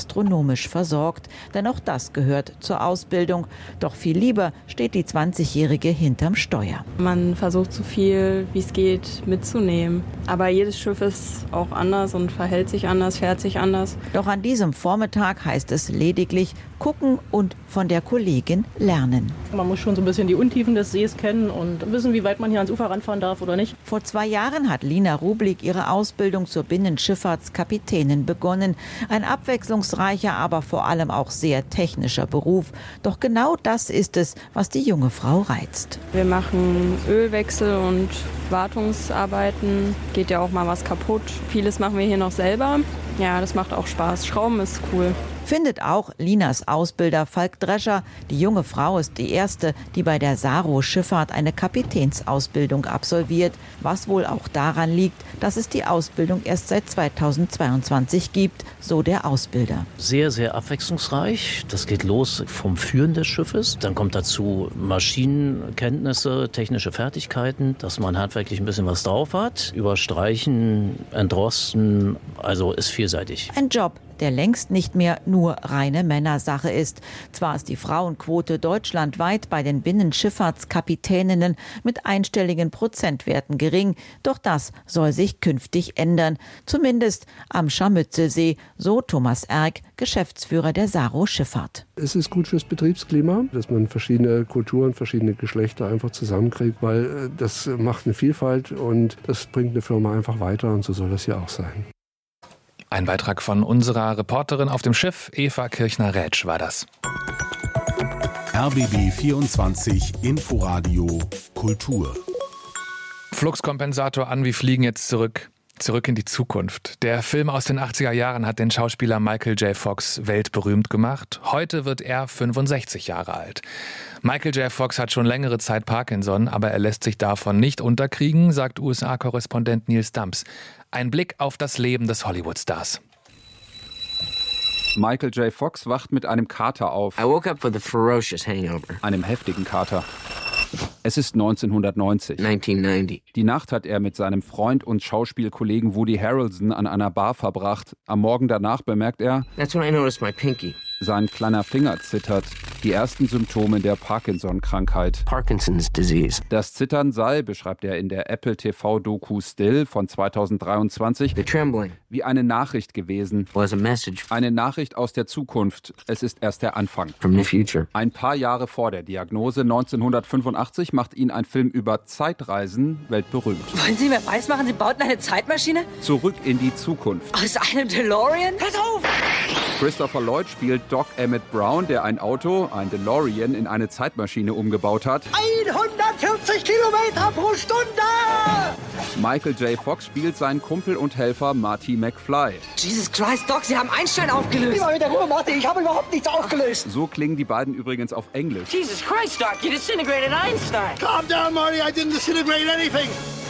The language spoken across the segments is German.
gastronomisch versorgt. Denn auch das gehört zur Ausbildung. Doch viel lieber steht die 20-Jährige hinterm Steuer. Man versucht so viel, wie es geht, mitzunehmen. Aber jedes Schiff ist auch anders und verhält sich anders, fährt sich anders. Doch an diesem Vormittag heißt es lediglich gucken und von der Kollegin lernen. Man muss schon so ein bisschen die Untiefen des Sees kennen und wissen, wie weit man hier ans Ufer ranfahren darf oder nicht. Vor 2 Jahren hat Lina Rublik ihre Ausbildung zur Binnenschifffahrtskapitänin begonnen. Ein abwechslungsreicher, aber vor allem auch sehr technischer Beruf. Doch genau das ist es, was die junge Frau reizt. Wir machen Ölwechsel und Wartungsarbeiten. Geht ja auch mal was kaputt. Vieles machen wir hier noch selber. Ja, das macht auch Spaß. Schrauben ist cool. Findet auch Linas Ausbilder Falk Drescher. Die junge Frau ist die erste, die bei der Saro Schifffahrt eine Kapitänsausbildung absolviert. Was wohl auch daran liegt, dass es die Ausbildung erst seit 2022 gibt, so der Ausbilder. Sehr, sehr abwechslungsreich. Das geht los vom Führen des Schiffes. Dann kommt dazu Maschinenkenntnisse, technische Fertigkeiten, dass man handwerklich ein bisschen was drauf hat. Überstreichen, entrosten, also ist vielseitig. Ein Job, der längst nicht mehr nur reine Männersache ist. Zwar ist die Frauenquote deutschlandweit bei den Binnenschifffahrtskapitäninnen mit einstelligen Prozentwerten gering, doch das soll sich künftig ändern. Zumindest am Scharmützelsee, so Thomas Erck, Geschäftsführer der Saro Schifffahrt. Es ist gut fürs Betriebsklima, dass man verschiedene Kulturen, verschiedene Geschlechter einfach zusammenkriegt, weil das macht eine Vielfalt und das bringt eine Firma einfach weiter und so soll das hier auch sein. Ein Beitrag von unserer Reporterin auf dem Schiff, Eva Kirchner-Rätsch, war das. RBB 24 Inforadio Kultur. Fluxkompensator an, wir fliegen jetzt zurück in die Zukunft. Der Film aus den 80er Jahren hat den Schauspieler Michael J. Fox weltberühmt gemacht. Heute wird er 65 Jahre alt. Michael J. Fox hat schon längere Zeit Parkinson, aber er lässt sich davon nicht unterkriegen, sagt USA-Korrespondent Nils Dams. Ein Blick auf das Leben des Hollywood-Stars. Michael J. Fox wacht mit einem Kater auf. I woke up with a ferocious hangover. Einem heftigen Kater. Es ist 1990. 1990. Die Nacht hat er mit seinem Freund und Schauspielkollegen Woody Harrelson an einer Bar verbracht. Am Morgen danach bemerkt er, That's when I noticed my pinky. Sein kleiner Finger zittert. Die ersten Symptome der Parkinson-Krankheit. Parkinson's disease. Das Zittern sei, beschreibt er in der Apple-TV-Doku Still von 2023, The trembling wie eine Nachricht gewesen. was a message Eine Nachricht aus der Zukunft. Es ist erst der Anfang. from the future. Ein paar Jahre vor der Diagnose, 1985, macht ihn ein Film über Zeitreisen weltberühmt. Wollen Sie mir weismachen, Sie bauten eine Zeitmaschine? Zurück in die Zukunft. Aus einem DeLorean? Pass auf! Christopher Lloyd spielt Doc Emmett Brown, der ein Auto, ein DeLorean, in eine Zeitmaschine umgebaut hat. 140 Kilometer pro Stunde! Michael J. Fox spielt seinen Kumpel und Helfer Marty McFly. Jesus Christ, Doc, Sie haben Einstein aufgelöst! Immer mit der Ruhe, Marty, ich habe überhaupt nichts aufgelöst! So klingen die beiden übrigens auf Englisch. Jesus Christ, Doc, you disintegrated Einstein! Calm down, Marty, I didn't disintegrate anything!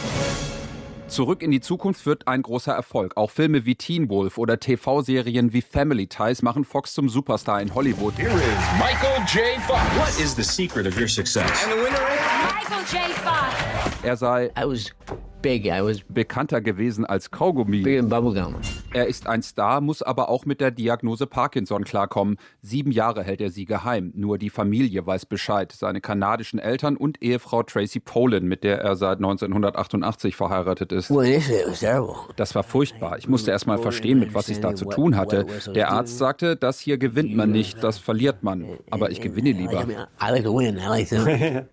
Zurück in die Zukunft wird ein großer Erfolg. Auch Filme wie Teen Wolf oder TV-Serien wie Family Ties machen Fox zum Superstar in Hollywood. Here is Michael J. Fox. What is the secret of your success? And the winner is Michael J. Fox. Er sei I was big. I was bekannter gewesen als Kaugummi. bigger than bubblegum. Er ist ein Star, muss aber auch mit der Diagnose Parkinson klarkommen. 7 Jahre hält er sie geheim. Nur die Familie weiß Bescheid. Seine kanadischen Eltern und Ehefrau Tracy Pollan, mit der er seit 1988 verheiratet ist. Well, initially it was terrible. Das war furchtbar. Ich musste erst mal verstehen, mit was ich da zu tun hatte. Der Arzt sagte, das hier gewinnt man nicht, das verliert man. Aber ich gewinne lieber. I like to win. I like to.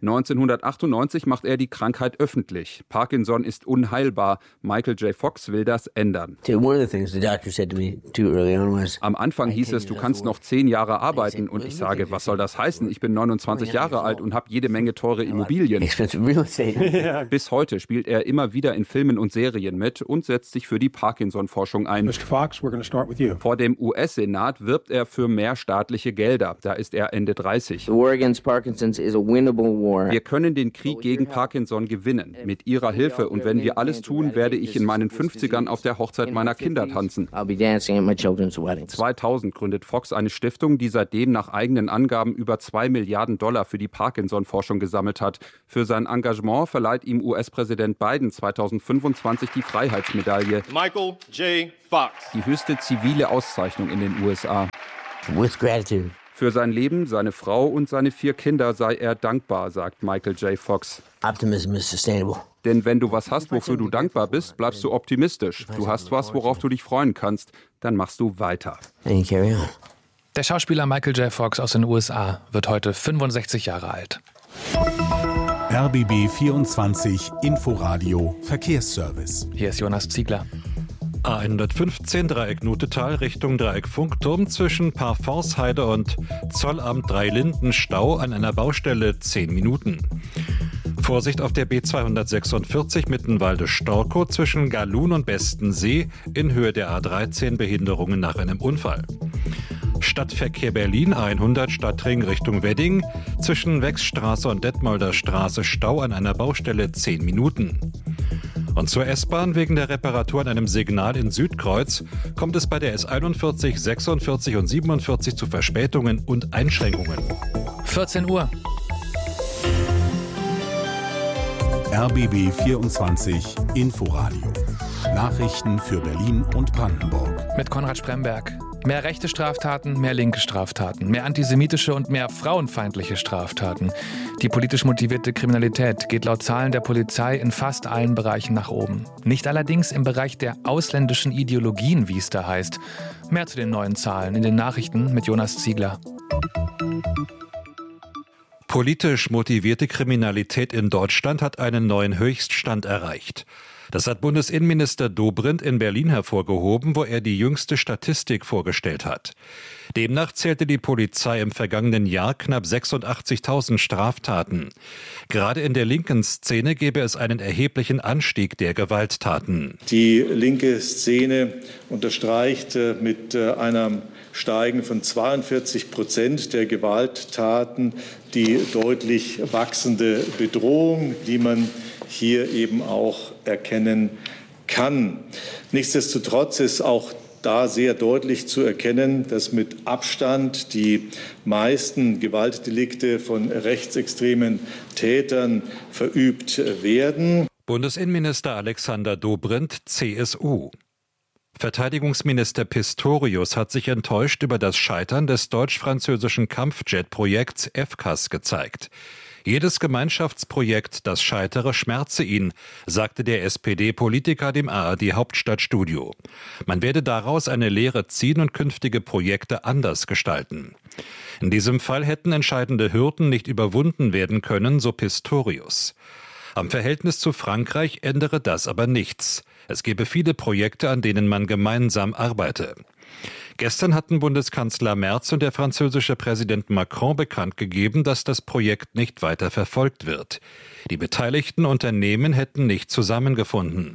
1998 macht er die Krankheit öffentlich. Parkinson ist unheilbar. Michael J. Fox will das ändern. One of the things the doctor said to me too early on was, Am Anfang hieß es, du kannst noch 10 Jahre arbeiten. Und ich sage, was soll das heißen? Ich bin 29 Jahre alt und habe jede Menge teure Immobilien. expensive real estate. Bis heute spielt er immer wieder in Filmen und Serien mit und setzt sich für die Parkinson-Forschung ein. Mr. Fox, we're going to start with you. Vor dem US-Senat wirbt er für mehr staatliche Gelder. Da ist er Ende 30. The war against Parkinson's is a winnable war. Wir können den Krieg gegen Parkinson gewinnen. Mit Ihrer Hilfe. Und wenn wir alles tun, werde ich in meinen 50ern auf der Hochzeit meiner Kinder tanzen. tanzen. I'll be dancing at my children's weddings. 2000 gründet Fox eine Stiftung, die seitdem nach eigenen Angaben über $2 Milliarden für die Parkinson-Forschung gesammelt hat. Für sein Engagement verleiht ihm US-Präsident Biden 2025 die Freiheitsmedaille. Michael J. Fox. Die höchste zivile Auszeichnung in den USA. With gratitude. Für sein Leben, seine Frau und seine 4 Kinder sei er dankbar, sagt Michael J. Fox. Optimism is sustainable. Denn wenn du was hast, wofür du dankbar bist, bleibst du optimistisch. Du hast was, worauf du dich freuen kannst, dann machst du weiter. And you carry on. Der Schauspieler Michael J. Fox aus den USA wird heute 65 Jahre alt. RBB 24 Inforadio Verkehrsservice. Hier ist Jonas Ziegler. A115 Dreieck Nutetal Richtung Dreieck Funkturm zwischen Parforceheide und Zollamt Dreilinden Stau an einer Baustelle 10 Minuten. Vorsicht auf der B246 Mittenwalde-Storkow zwischen Galun und Bestensee in Höhe der A13 Behinderungen nach einem Unfall. Stadtverkehr Berlin 100 Stadtring Richtung Wedding zwischen Wechsstraße und Detmolder Straße Stau an einer Baustelle 10 Minuten. Und zur S-Bahn wegen der Reparatur an einem Signal in Südkreuz kommt es bei der S41, 46 und 47 zu Verspätungen und Einschränkungen. 14 Uhr. RBB 24 Inforadio. Nachrichten für Berlin und Brandenburg. Mit Konrad Spremberg. Mehr rechte Straftaten, mehr linke Straftaten, mehr antisemitische und mehr frauenfeindliche Straftaten. Die politisch motivierte Kriminalität geht laut Zahlen der Polizei in fast allen Bereichen nach oben. Nicht allerdings im Bereich der ausländischen Ideologien, wie es da heißt. Mehr zu den neuen Zahlen in den Nachrichten mit Jonas Ziegler. Politisch motivierte Kriminalität in Deutschland hat einen neuen Höchststand erreicht. Das hat Bundesinnenminister Dobrindt in Berlin hervorgehoben, wo er die jüngste Statistik vorgestellt hat. Demnach zählte die Polizei im vergangenen Jahr knapp 86.000 Straftaten. Gerade in der linken Szene gäbe es einen erheblichen Anstieg der Gewalttaten. Die linke Szene unterstreicht mit einem Steigen von 42% der Gewalttaten die deutlich wachsende Bedrohung, die man hier eben auch erkennen kann. Nichtsdestotrotz ist auch da sehr deutlich zu erkennen, dass mit Abstand die meisten Gewaltdelikte von rechtsextremen Tätern verübt werden. Bundesinnenminister Alexander Dobrindt, CSU. Verteidigungsminister Pistorius hat sich enttäuscht über das Scheitern des deutsch-französischen Kampfjet-Projekts FCAS gezeigt. Jedes Gemeinschaftsprojekt, das scheitere, schmerze ihn, sagte der SPD-Politiker dem ARD-Hauptstadtstudio. Man werde daraus eine Lehre ziehen und künftige Projekte anders gestalten. In diesem Fall hätten entscheidende Hürden nicht überwunden werden können, so Pistorius. Am Verhältnis zu Frankreich ändere das aber nichts. Es gebe viele Projekte, an denen man gemeinsam arbeite. Gestern hatten Bundeskanzler Merz und der französische Präsident Macron bekannt gegeben, dass das Projekt nicht weiter verfolgt wird. Die beteiligten Unternehmen hätten nicht zusammengefunden.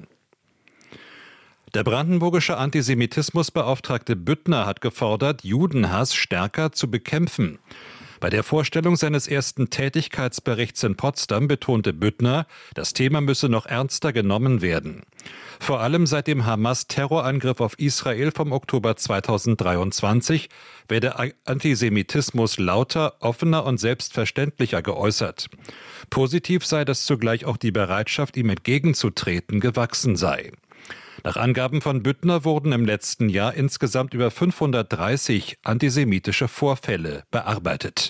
Der brandenburgische Antisemitismusbeauftragte Büttner hat gefordert, Judenhass stärker zu bekämpfen. Bei der Vorstellung seines ersten Tätigkeitsberichts in Potsdam betonte Büttner, das Thema müsse noch ernster genommen werden. Vor allem seit dem Hamas-Terrorangriff auf Israel vom Oktober 2023 werde Antisemitismus lauter, offener und selbstverständlicher geäußert. Positiv sei, dass zugleich auch die Bereitschaft, ihm entgegenzutreten, gewachsen sei. Nach Angaben von Büttner wurden im letzten Jahr insgesamt über 530 antisemitische Vorfälle bearbeitet.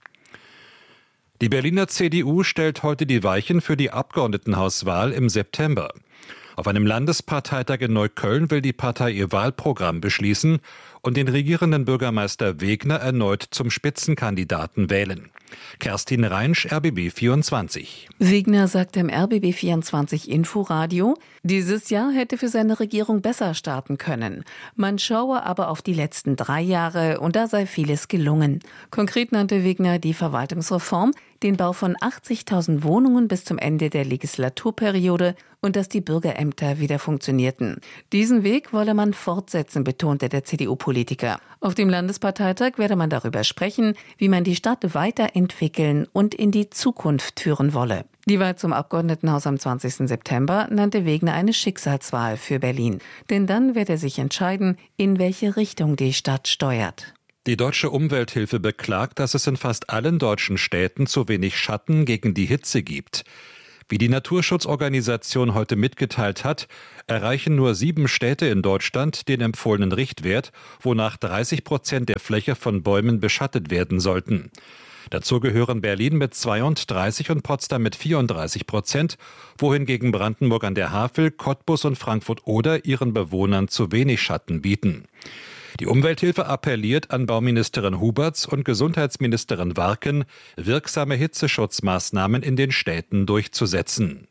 Die Berliner CDU stellt heute die Weichen für die Abgeordnetenhauswahl im September. Auf einem Landesparteitag in Neukölln will die Partei ihr Wahlprogramm beschließen und den regierenden Bürgermeister Wegner erneut zum Spitzenkandidaten wählen. Kerstin Reinsch, RBB 24. Wegner sagte im RBB 24 Inforadio, dieses Jahr hätte für seine Regierung besser starten können. Man schaue aber auf die letzten 3 Jahre und da sei vieles gelungen. Konkret nannte Wegner die Verwaltungsreform, den Bau von 80.000 Wohnungen bis zum Ende der Legislaturperiode und dass die Bürgerämter wieder funktionierten. Diesen Weg wolle man fortsetzen, betonte der CDU-Politiker. Auf dem Landesparteitag werde man darüber sprechen, wie man die Stadt weiter weiterentwickeln und in die Zukunft führen wolle. Die Wahl zum Abgeordnetenhaus am 20. September nannte Wegner eine Schicksalswahl für Berlin. Denn dann wird er sich entscheiden, in welche Richtung die Stadt steuert. Die Deutsche Umwelthilfe beklagt, dass es in fast allen deutschen Städten zu wenig Schatten gegen die Hitze gibt. Wie die Naturschutzorganisation heute mitgeteilt hat, erreichen nur 7 Städte in Deutschland den empfohlenen Richtwert, wonach 30% der Fläche von Bäumen beschattet werden sollten. Dazu gehören Berlin mit 32 und Potsdam mit 34%, wohingegen Brandenburg an der Havel, Cottbus und Frankfurt-Oder ihren Bewohnern zu wenig Schatten bieten. Die Umwelthilfe appelliert an Bauministerin Huberts und Gesundheitsministerin Warken, wirksame Hitzeschutzmaßnahmen in den Städten durchzusetzen.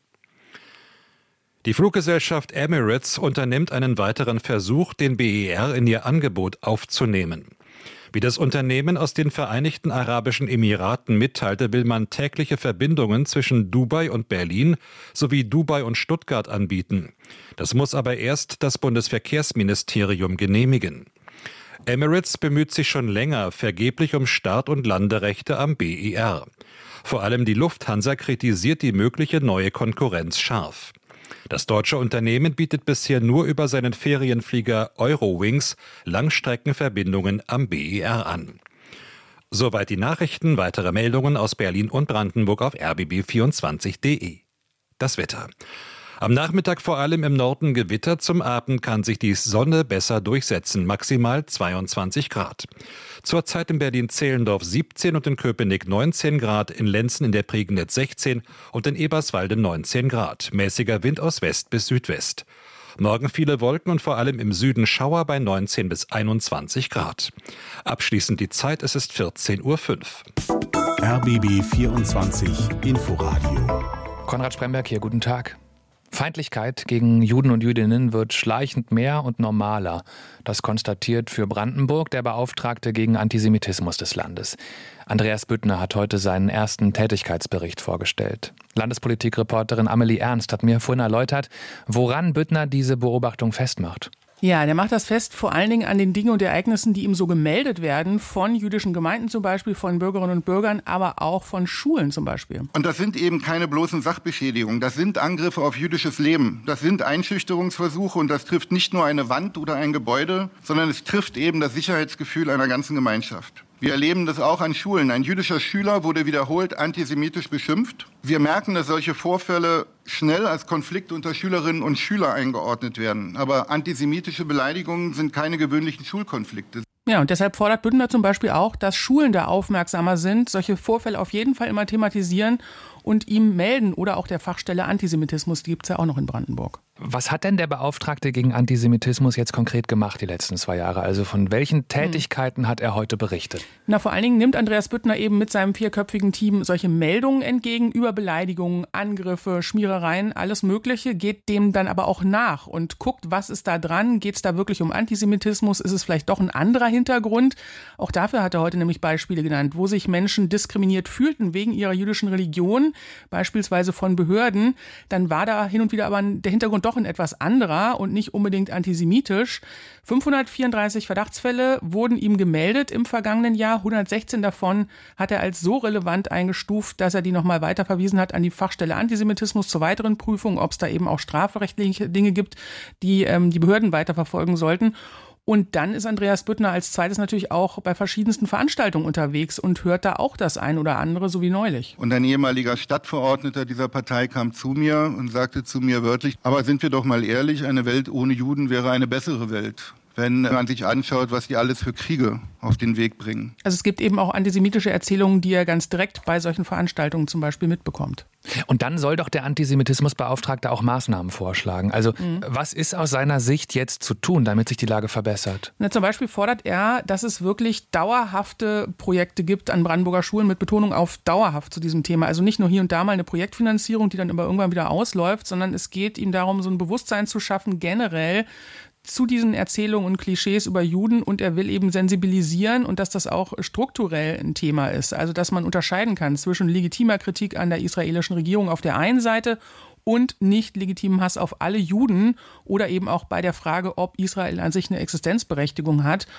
Die Fluggesellschaft Emirates unternimmt einen weiteren Versuch, den BER in ihr Angebot aufzunehmen. Wie das Unternehmen aus den Vereinigten Arabischen Emiraten mitteilte, will man tägliche Verbindungen zwischen Dubai und Berlin sowie Dubai und Stuttgart anbieten. Das muss aber erst das Bundesverkehrsministerium genehmigen. Emirates bemüht sich schon länger vergeblich um Start- und Landerechte am BER. Vor allem die Lufthansa kritisiert die mögliche neue Konkurrenz scharf. Das deutsche Unternehmen bietet bisher nur über seinen Ferienflieger Eurowings Langstreckenverbindungen am BER an. Soweit die Nachrichten, weitere Meldungen aus Berlin und Brandenburg auf rbb24.de. Das Wetter. Am Nachmittag vor allem im Norden Gewitter, zum Abend kann sich die Sonne besser durchsetzen, maximal 22 Grad. Zurzeit in Berlin-Zehlendorf 17 und in Köpenick 19 Grad, in Lenzen in der Prignitz 16 und in Eberswalde 19 Grad. Mäßiger Wind aus West bis Südwest. Morgen viele Wolken und vor allem im Süden Schauer bei 19 bis 21 Grad. Abschließend die Zeit, es ist 14:05 Uhr. RBB 24 Inforadio. Konrad Spremberg hier, guten Tag. Feindlichkeit gegen Juden und Jüdinnen wird schleichend mehr und normaler. Das konstatiert für Brandenburg der Beauftragte gegen Antisemitismus des Landes. Andreas Büttner hat heute seinen ersten Tätigkeitsbericht vorgestellt. Landespolitikreporterin Amelie Ernst hat mir vorhin erläutert, woran Büttner diese Beobachtung festmacht. Ja, der macht das fest vor allen Dingen an den Dingen und Ereignissen, die ihm so gemeldet werden, von jüdischen Gemeinden zum Beispiel, von Bürgerinnen und Bürgern, aber auch von Schulen zum Beispiel. Und das sind eben keine bloßen Sachbeschädigungen, das sind Angriffe auf jüdisches Leben, das sind Einschüchterungsversuche und das trifft nicht nur eine Wand oder ein Gebäude, sondern es trifft eben das Sicherheitsgefühl einer ganzen Gemeinschaft. Wir erleben das auch an Schulen. Ein jüdischer Schüler wurde wiederholt antisemitisch beschimpft. Wir merken, dass solche Vorfälle schnell als Konflikte unter Schülerinnen und Schülern eingeordnet werden. Aber antisemitische Beleidigungen sind keine gewöhnlichen Schulkonflikte. Ja, und deshalb fordert Büttner zum Beispiel auch, dass Schulen da aufmerksamer sind, solche Vorfälle auf jeden Fall immer thematisieren und ihm melden. Oder auch der Fachstelle Antisemitismus, die gibt es ja auch noch in Brandenburg. Was hat denn der Beauftragte gegen Antisemitismus jetzt konkret gemacht die letzten 2 Jahre? Also von welchen Tätigkeiten hat er heute berichtet? Na, vor allen Dingen nimmt Andreas Büttner eben mit seinem 4-köpfigen Team solche Meldungen entgegen über Beleidigungen, Angriffe, Schmierereien, alles Mögliche, geht dem dann aber auch nach und guckt, was ist da dran? Geht es da wirklich um Antisemitismus? Ist es vielleicht doch ein anderer Hintergrund? Auch dafür hat er heute nämlich Beispiele genannt, wo sich Menschen diskriminiert fühlten wegen ihrer jüdischen Religion, beispielsweise von Behörden. Dann war da hin und wieder aber der Hintergrund doch ein etwas anderer und nicht unbedingt antisemitisch. 534 Verdachtsfälle wurden ihm gemeldet im vergangenen Jahr. 116 davon hat er als so relevant eingestuft, dass er die nochmal weiterverwiesen hat an die Fachstelle Antisemitismus zur weiteren Prüfung, ob es da eben auch strafrechtliche Dinge gibt, die die Behörden weiterverfolgen sollten. Und dann ist Andreas Büttner als zweites natürlich auch bei verschiedensten Veranstaltungen unterwegs und hört da auch das ein oder andere, so wie neulich. Und ein ehemaliger Stadtverordneter dieser Partei kam zu mir und sagte zu mir wörtlich, aber sind wir doch mal ehrlich, eine Welt ohne Juden wäre eine bessere Welt. Wenn man sich anschaut, was die alles für Kriege auf den Weg bringen. Also es gibt eben auch antisemitische Erzählungen, die er ganz direkt bei solchen Veranstaltungen zum Beispiel mitbekommt. Und dann soll doch der Antisemitismusbeauftragte auch Maßnahmen vorschlagen. Also was ist aus seiner Sicht jetzt zu tun, damit sich die Lage verbessert? Na, zum Beispiel fordert er, dass es wirklich dauerhafte Projekte gibt an Brandenburger Schulen mit Betonung auf dauerhaft zu diesem Thema. Also nicht nur hier und da mal eine Projektfinanzierung, die dann aber irgendwann wieder ausläuft, sondern es geht ihm darum, so ein Bewusstsein zu schaffen, generell zu diesen Erzählungen und Klischees über Juden, und er will eben sensibilisieren und dass das auch strukturell ein Thema ist. Also dass man unterscheiden kann zwischen legitimer Kritik an der israelischen Regierung auf der einen Seite und nicht legitimem Hass auf alle Juden oder eben auch bei der Frage, ob Israel an sich eine Existenzberechtigung hat.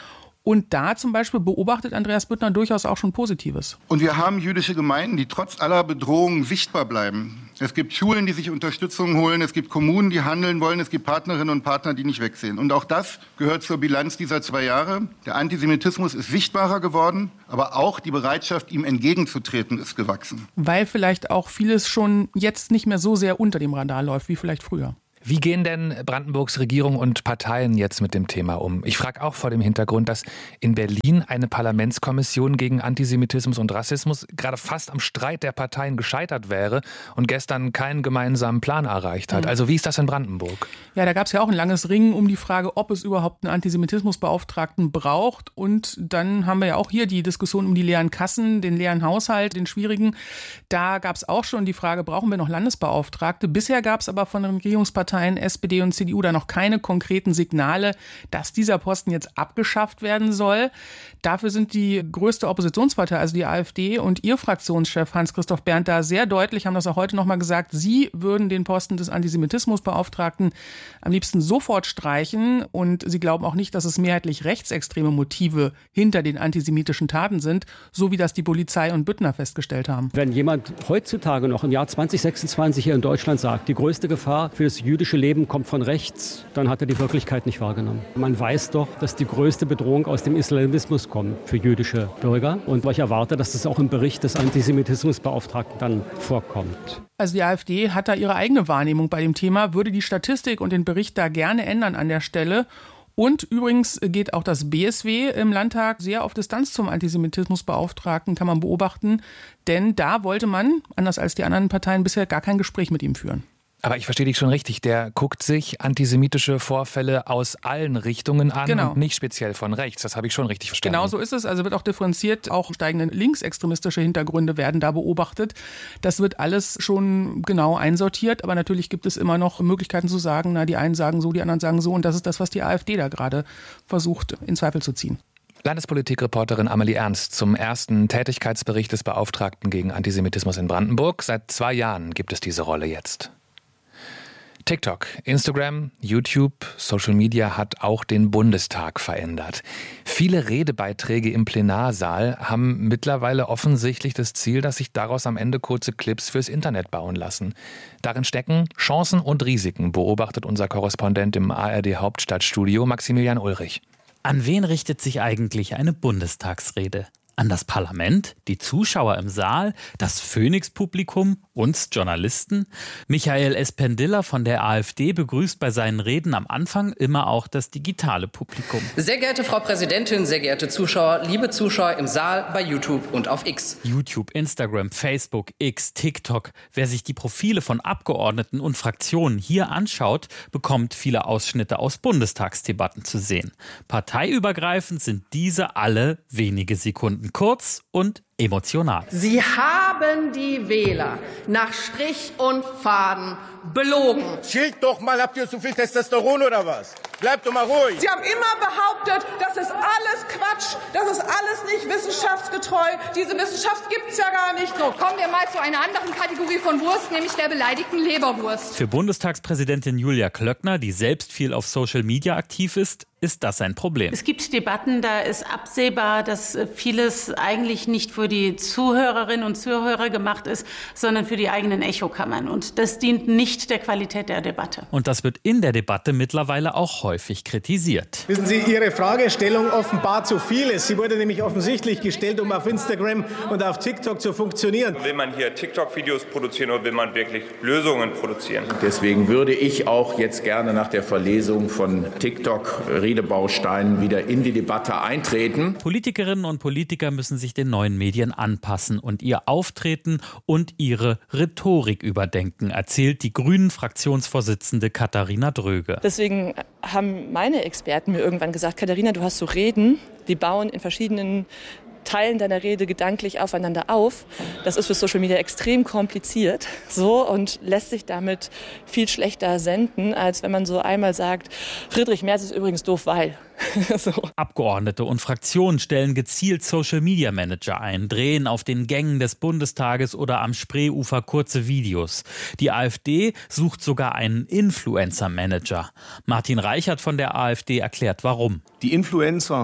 Und da zum Beispiel beobachtet Andreas Büttner durchaus auch schon Positives. Und wir haben jüdische Gemeinden, die trotz aller Bedrohungen sichtbar bleiben. Es gibt Schulen, die sich Unterstützung holen. Es gibt Kommunen, die handeln wollen. Es gibt Partnerinnen und Partner, die nicht wegsehen. Und auch das gehört zur Bilanz dieser 2 Jahre. Der Antisemitismus ist sichtbarer geworden, aber auch die Bereitschaft, ihm entgegenzutreten, ist gewachsen. Weil vielleicht auch vieles schon jetzt nicht mehr so sehr unter dem Radar läuft, wie vielleicht früher. Wie gehen denn Brandenburgs Regierung und Parteien jetzt mit dem Thema um? Ich frage auch vor dem Hintergrund, dass in Berlin eine Parlamentskommission gegen Antisemitismus und Rassismus gerade fast am Streit der Parteien gescheitert wäre und gestern keinen gemeinsamen Plan erreicht hat. Also wie ist das in Brandenburg? Ja, da gab es ja auch ein langes Ringen um die Frage, ob es überhaupt einen Antisemitismusbeauftragten braucht. Und dann haben wir ja auch hier die Diskussion um die leeren Kassen, den leeren Haushalt, den schwierigen. Da gab es auch schon die Frage, brauchen wir noch Landesbeauftragte? Bisher gab es aber von den Regierungsparteien SPD und CDU da noch keine konkreten Signale, dass dieser Posten jetzt abgeschafft werden soll. Dafür sind die größte Oppositionspartei, also die AfD, und ihr Fraktionschef Hans-Christoph Berndt da sehr deutlich, haben das auch heute nochmal gesagt, sie würden den Posten des Antisemitismusbeauftragten am liebsten sofort streichen. Und sie glauben auch nicht, dass es mehrheitlich rechtsextreme Motive hinter den antisemitischen Taten sind, so wie das die Polizei und Büttner festgestellt haben. Wenn jemand heutzutage noch im Jahr 2026 hier in Deutschland sagt, die größte Gefahr für das jüdische Leben kommt von rechts, dann hat er die Wirklichkeit nicht wahrgenommen. Man weiß doch, dass die größte Bedrohung aus dem Islamismus kommt für jüdische Bürger. Und ich erwarte, dass das auch im Bericht des Antisemitismusbeauftragten dann vorkommt. Also die AfD hat da ihre eigene Wahrnehmung bei dem Thema, würde die Statistik und den Bericht da gerne ändern an der Stelle. Und übrigens geht auch das BSW im Landtag sehr auf Distanz zum Antisemitismusbeauftragten, kann man beobachten. Denn da wollte man, anders als die anderen Parteien, bisher gar kein Gespräch mit ihm führen. Aber ich verstehe dich schon richtig, der guckt sich antisemitische Vorfälle aus allen Richtungen an und nicht speziell von rechts. Das habe ich schon richtig verstanden. Genau so ist es. Also wird auch differenziert, auch steigende linksextremistische Hintergründe werden da beobachtet. Das wird alles schon genau einsortiert, aber natürlich gibt es immer noch Möglichkeiten zu sagen, na, die einen sagen so, die anderen sagen so, und das ist das, was die AfD da gerade versucht in Zweifel zu ziehen. Landespolitikreporterin Amelie Ernst zum ersten Tätigkeitsbericht des Beauftragten gegen Antisemitismus in Brandenburg. Seit 2 Jahren gibt es diese Rolle jetzt. TikTok, Instagram, YouTube, Social Media hat auch den Bundestag verändert. Viele Redebeiträge im Plenarsaal haben mittlerweile offensichtlich das Ziel, dass sich daraus am Ende kurze Clips fürs Internet bauen lassen. Darin stecken Chancen und Risiken, beobachtet unser Korrespondent im ARD-Hauptstadtstudio Maximilian Ulrich. An wen richtet sich eigentlich eine Bundestagsrede? An das Parlament, die Zuschauer im Saal, das Phoenix-Publikum, uns Journalisten? Michael Espendiller von der AfD begrüßt bei seinen Reden am Anfang immer auch das digitale Publikum. Sehr geehrte Frau Präsidentin, sehr geehrte Zuschauer, liebe Zuschauer im Saal, bei YouTube und auf X. YouTube, Instagram, Facebook, X, TikTok. Wer sich die Profile von Abgeordneten und Fraktionen hier anschaut, bekommt viele Ausschnitte aus Bundestagsdebatten zu sehen. Parteiübergreifend sind diese alle wenige Sekunden kurz und emotional. Sie haben die Wähler nach Strich und Faden belogen. Schild doch mal, habt ihr zu viel Testosteron oder was? Bleibt doch mal ruhig. Sie haben immer behauptet, das ist alles Quatsch, das ist alles nicht wissenschaftsgetreu. Diese Wissenschaft gibt's ja gar nicht. So, kommen wir mal zu einer anderen Kategorie von Wurst, nämlich der beleidigten Leberwurst. Für Bundestagspräsidentin Julia Klöckner, die selbst viel auf Social Media aktiv ist das ein Problem. Es gibt Debatten, da ist absehbar, dass vieles eigentlich nicht für die Zuhörerinnen und Zuhörer gemacht ist, sondern für die eigenen Echokammern. Und das dient nicht der Qualität der Debatte. Und das wird in der Debatte mittlerweile auch häufig kritisiert. Wissen Sie, Ihre Fragestellung offenbart zu vieles. Sie wurde nämlich offensichtlich gestellt, um auf Instagram und auf TikTok zu funktionieren. Will man hier TikTok-Videos produzieren oder will man wirklich Lösungen produzieren? Deswegen würde ich auch jetzt gerne nach der Verlesung von TikTok-Redebausteinen wieder in die Debatte eintreten. Politikerinnen und Politiker müssen sich den neuen Medien anpassen und ihr Auftreten und ihre Rhetorik überdenken, erzählt die Grünen-Fraktionsvorsitzende Katharina Dröge. Deswegen haben meine Experten mir irgendwann gesagt, Katharina, du hast so Reden, die bauen in verschiedenen Teilen deiner Rede gedanklich aufeinander auf. Das ist für Social Media extrem kompliziert und lässt sich damit viel schlechter senden, als wenn man so einmal sagt, Friedrich Merz ist übrigens doof, weil. Abgeordnete und Fraktionen stellen gezielt Social-Media-Manager ein, drehen auf den Gängen des Bundestages oder am Spreeufer kurze Videos. Die AfD sucht sogar einen Influencer-Manager. Martin Reichert von der AfD erklärt, warum. Die Influencer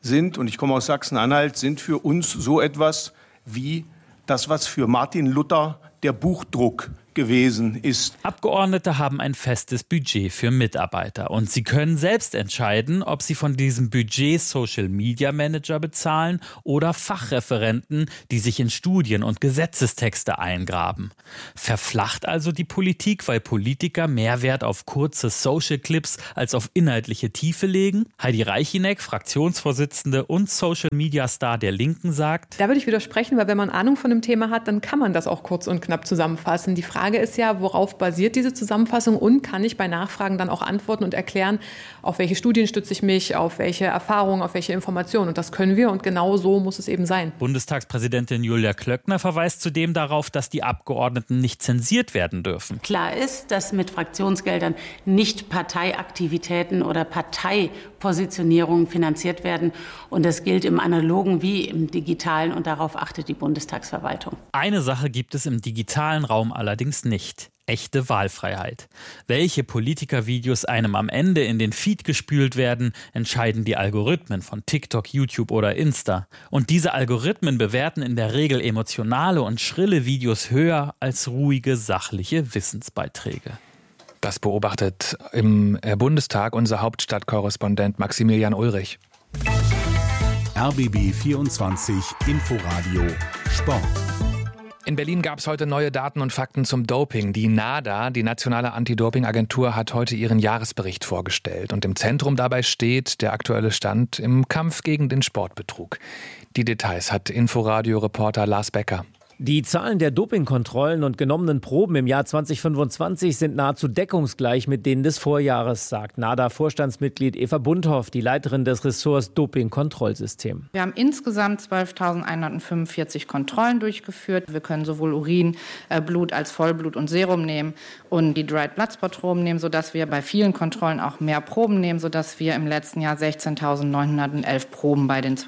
sind, und ich komme aus Sachsen-Anhalt, sind für uns so etwas wie das, was für Martin Luther der Buchdruck gewesen ist. Abgeordnete haben ein festes Budget für Mitarbeiter und sie können selbst entscheiden, ob sie von diesem Budget Social-Media-Manager bezahlen oder Fachreferenten, die sich in Studien und Gesetzestexte eingraben. Verflacht also die Politik, weil Politiker mehr Wert auf kurze Social-Clips als auf inhaltliche Tiefe legen? Heidi Reichinek, Fraktionsvorsitzende und Social-Media-Star der Linken, sagt: Da würde ich widersprechen, weil wenn man Ahnung von dem Thema hat, dann kann man das auch kurz und knapp zusammenfassen. Die Frage ist ja, worauf basiert diese Zusammenfassung und kann ich bei Nachfragen dann auch antworten und erklären, auf welche Studien stütze ich mich, auf welche Erfahrungen, auf welche Informationen. Und das können wir und genau so muss es eben sein. Bundestagspräsidentin Julia Klöckner verweist zudem darauf, dass die Abgeordneten nicht zensiert werden dürfen. Klar ist, dass mit Fraktionsgeldern nicht Parteiaktivitäten oder Parteipositionierungen finanziert werden. Und das gilt im Analogen wie im Digitalen und darauf achtet die Bundestagsverwaltung. Eine Sache gibt es im digitalen Raum allerdings nicht: echte Wahlfreiheit. Welche Politikervideos einem am Ende in den Feed gespült werden, entscheiden die Algorithmen von TikTok, YouTube oder Insta. Und diese Algorithmen bewerten in der Regel emotionale und schrille Videos höher als ruhige, sachliche Wissensbeiträge. Das beobachtet im Bundestag unser Hauptstadtkorrespondent Maximilian Ulrich. RBB 24 Inforadio Sport. In Berlin gab es heute neue Daten und Fakten zum Doping. Die NADA, die Nationale Anti-Doping-Agentur, hat heute ihren Jahresbericht vorgestellt. Und im Zentrum dabei steht der aktuelle Stand im Kampf gegen den Sportbetrug. Die Details hat Inforadio-Reporter Lars Becker. Die Zahlen der Dopingkontrollen und genommenen Proben im Jahr 2025 sind nahezu deckungsgleich mit denen des Vorjahres, sagt NADA-Vorstandsmitglied Eva Bundhoff, die Leiterin des Ressorts Doping-Kontrollsystem. Wir haben insgesamt 12.145 Kontrollen durchgeführt. Wir können sowohl Urin, Blut als Vollblut und Serum nehmen und die Dried Blood Spot Proben nehmen, sodass wir bei vielen Kontrollen auch mehr Proben nehmen, sodass wir im letzten Jahr 16.911 Proben bei den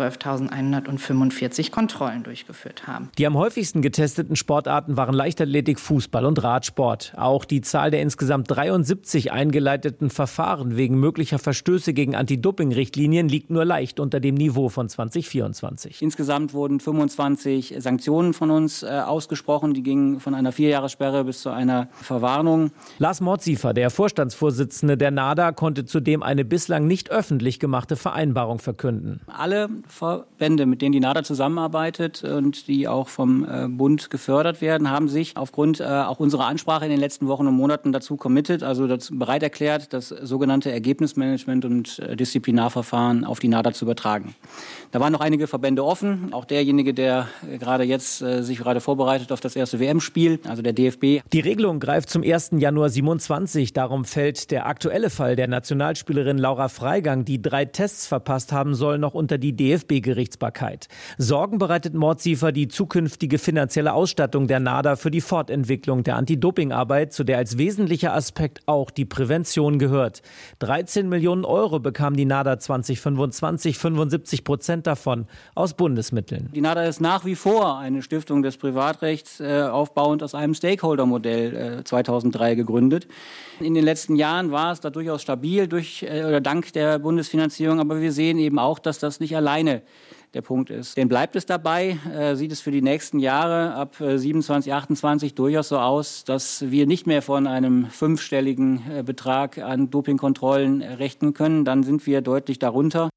12.145 Kontrollen durchgeführt haben. Die am häufigsten getesteten Sportarten waren Leichtathletik, Fußball und Radsport. Auch die Zahl der insgesamt 73 eingeleiteten Verfahren wegen möglicher Verstöße gegen Anti-Doping-Richtlinien liegt nur leicht unter dem Niveau von 2024. Insgesamt wurden 25 Sanktionen von uns ausgesprochen. Die gingen von einer 4-Jahressperre bis zu einer Verwarnung. Lars Mordsiefer, der Vorstandsvorsitzende der NADA, konnte zudem eine bislang nicht öffentlich gemachte Vereinbarung verkünden. Alle Verbände, mit denen die NADA zusammenarbeitet und die auch vom Bund gefördert werden, haben sich aufgrund auch unserer Ansprache in den letzten Wochen und Monaten dazu committed, also dazu bereit erklärt, das sogenannte Ergebnismanagement und Disziplinarverfahren auf die NADA zu übertragen. Da waren noch einige Verbände offen, auch derjenige, der gerade jetzt sich gerade vorbereitet auf das erste WM-Spiel, also der DFB. Die Regelung greift zum 1. Januar 27. Darum fällt der aktuelle Fall der Nationalspielerin Laura Freigang, die 3 Tests verpasst haben soll, noch unter die DFB-Gerichtsbarkeit. Sorgen bereitet Mordsiefer die zukünftige finanzielle Ausstattung der NADA für die Fortentwicklung der Anti-Doping-Arbeit, zu der als wesentlicher Aspekt auch die Prävention gehört. 13 Millionen Euro bekam die NADA 2025, 75% davon aus Bundesmitteln. Die NADA ist nach wie vor eine Stiftung des Privatrechts, aufbauend aus einem Stakeholder-Modell 2003 gegründet. In den letzten Jahren war es da durchaus stabil dank der Bundesfinanzierung, aber wir sehen eben auch, dass das nicht alleine der Punkt ist. Denn bleibt es dabei, sieht es für die nächsten Jahre ab 27, 28 durchaus so aus, dass wir nicht mehr von einem 5-stelligen Betrag an Dopingkontrollen rechnen können. Dann sind wir deutlich darunter.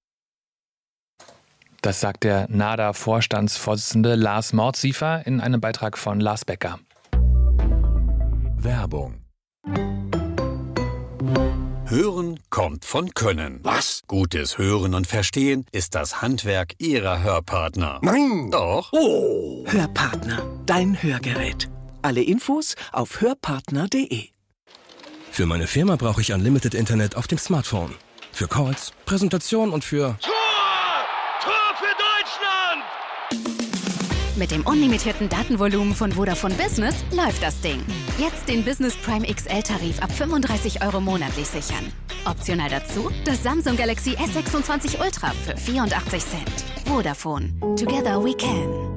Das sagt der NADA-Vorstandsvorsitzende Lars Mordsiefer in einem Beitrag von Lars Becker. Werbung. Hören kommt von Können. Was? Gutes Hören und Verstehen ist das Handwerk Ihrer Hörpartner. Nein! Doch. Oh! Hörpartner, dein Hörgerät. Alle Infos auf hörpartner.de. Für meine Firma brauche ich Unlimited Internet auf dem Smartphone. Für Calls, Präsentation und für... Tor! Tor für Deutschland! Mit dem unlimitierten Datenvolumen von Vodafone Business läuft das Ding. Jetzt den Business Prime XL-Tarif ab 35 € monatlich sichern. Optional dazu das Samsung Galaxy S26 Ultra für 84 Cent. Vodafone. Together we can.